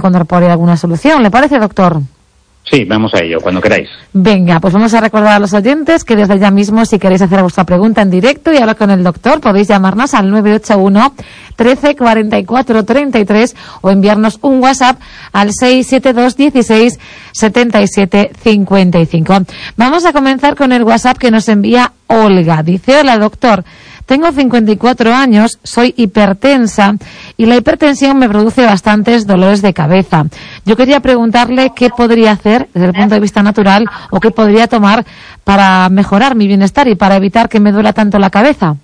encontrar por ahí alguna solución. ¿Le parece, doctor? Sí, vamos a ello, cuando queráis. Venga, pues vamos a recordar a los oyentes que desde ya mismo, si queréis hacer vuestra pregunta en directo y hablar con el doctor, podéis llamarnos al 981 13 44 33 o enviarnos un WhatsApp al 672 16 77 55. Vamos a comenzar con el WhatsApp que nos envía Olga. Dice: hola, doctor. Tengo 54 años, soy hipertensa y la hipertensión me produce bastantes dolores de cabeza. Yo quería preguntarle qué podría hacer desde el punto de vista natural o qué podría tomar para mejorar mi bienestar y para evitar que me duela tanto la cabeza.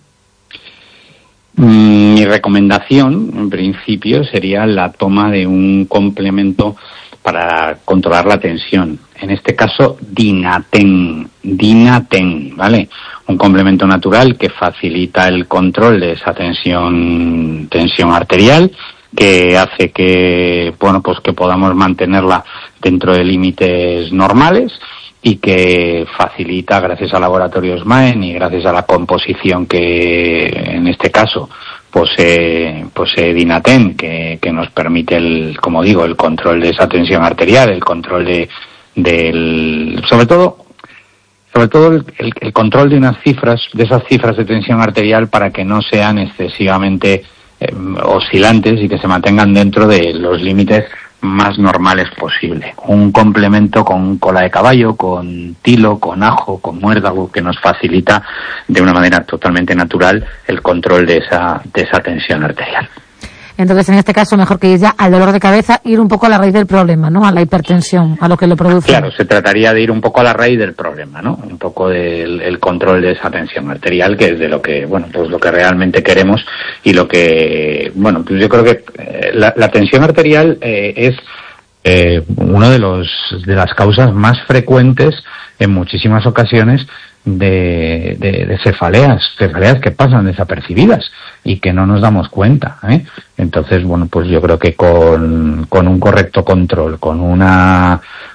Mi recomendación, en principio, sería la toma de un complemento para controlar la tensión. En este caso, Dinaten, ¿vale? Un complemento natural que facilita el control de esa tensión arterial, que hace que, bueno, pues que podamos mantenerla dentro de límites normales y que facilita, gracias al laboratorio SMAEN y gracias a la composición que, en este caso, posee Dinaten, que nos permite el control de esa tensión arterial, el control sobre todo el control de esas cifras de tensión arterial, para que no sean excesivamente oscilantes y que se mantengan dentro de los límites más normales posible. Un complemento con cola de caballo, con tilo, con ajo, con muérdago, que nos facilita de una manera totalmente natural el control de esa tensión arterial. Entonces, en este caso, mejor que ir ya al dolor de cabeza, ir un poco a la raíz del problema, ¿no? A la hipertensión, a lo que lo produce. Claro, se trataría de ir un poco a la raíz del problema, ¿no? Un poco del control de esa tensión arterial, que es de lo que, bueno, pues lo que realmente queremos y lo que, bueno, pues yo creo que la tensión arterial es uno de las causas más frecuentes en muchísimas ocasiones de cefaleas que pasan desapercibidas y que no nos damos cuenta, ¿eh? Entonces, bueno, pues yo creo que con un correcto control, con una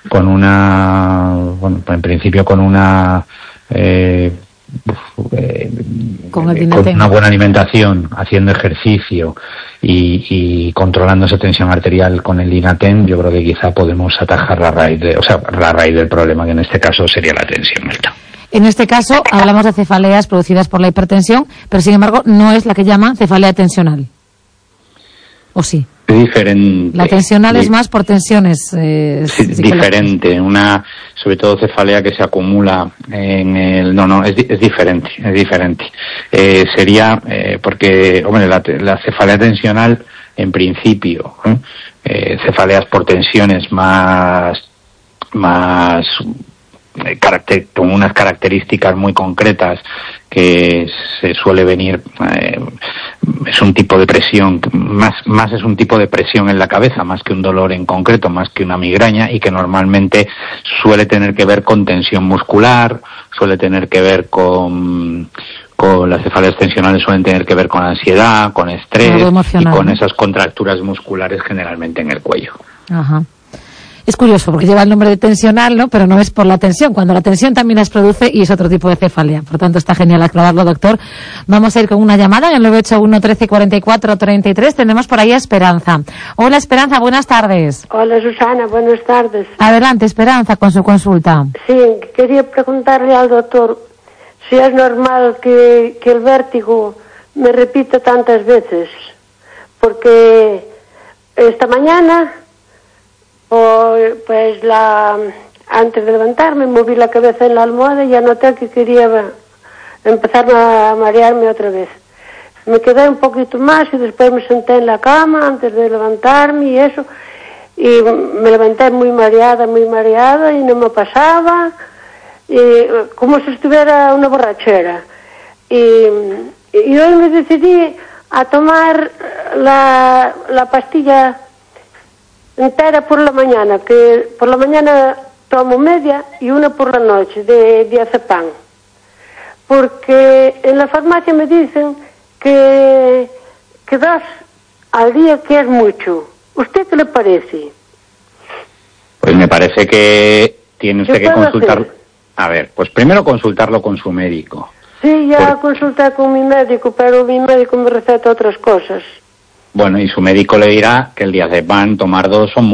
buena alimentación, haciendo ejercicio y controlando esa tensión arterial con el Dinaten, yo creo que quizá podemos atajar la raíz del problema, que en este caso sería la tensión alta. En este caso hablamos de cefaleas producidas por la hipertensión, pero sin embargo no es la que llaman cefalea tensional. ¿O sí? Diferente. La tensional es más por tensiones. Diferente. Sobre todo cefalea que se acumula en el... es diferente. Sería, porque, hombre, la cefalea tensional, en principio, cefaleas por tensiones con unas características muy concretas, que se suele venir, es un tipo de presión, más es un tipo de presión en la cabeza, más que un dolor en concreto, más que una migraña, y que normalmente suele tener que ver con tensión muscular, suele tener que ver con las cefaleas tensionales, suelen tener que ver con ansiedad, con estrés y con esas contracturas musculares generalmente en el cuello. Ajá. Es curioso porque lleva el nombre de tensional, ¿no? Pero no es por la tensión, cuando la tensión también las produce y es otro tipo de cefalea. Por tanto, está genial aclararlo, doctor. Vamos a ir con una llamada en el 981 13 44 33. Tenemos por ahí a Esperanza. Hola, Esperanza, buenas tardes. Hola, Susana, buenas tardes. Adelante, Esperanza, con su consulta. Sí, quería preguntarle al doctor si es normal que el vértigo me repita tantas veces, porque esta mañana... Pues antes de levantarme moví la cabeza en la almohada y anoté que quería empezar a marearme otra vez. Me quedé un poquito más y después me senté en la cama antes de levantarme y eso, y me levanté muy mareada y no me pasaba, y como si estuviera una borrachera. Y hoy me decidí a tomar la pastilla entera por la mañana, que por la mañana tomo media y una por la noche de diazepam, porque en la farmacia me dicen que 2 al día que es mucho. ¿Usted qué le parece? Pues me parece que tiene usted que consultar. A ver, pues primero consultarlo con su médico. Sí, ya consulté con mi médico, pero mi médico me receta otras cosas. Bueno, y su médico le dirá que el diazepam, tomar 2 son